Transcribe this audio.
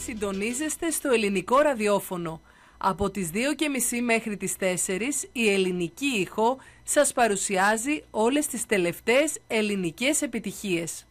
Συντονίζεστε στο ελληνικό ραδιόφωνο. Από τις 2:30 μέχρι τις 4 η Ελληνική Ήχο σας παρουσιάζει όλες τις τελευταίες ελληνικές επιτυχίες.